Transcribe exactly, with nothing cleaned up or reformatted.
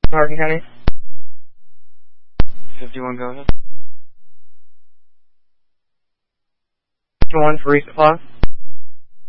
Hardin County. fifty-one, go ahead. One for resupply.